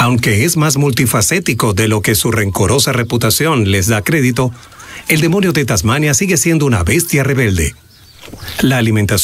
Aunque es más multifacético de lo que su rencorosa reputación les da crédito, el demonio de Tasmania sigue siendo una bestia rebelde. La alimentación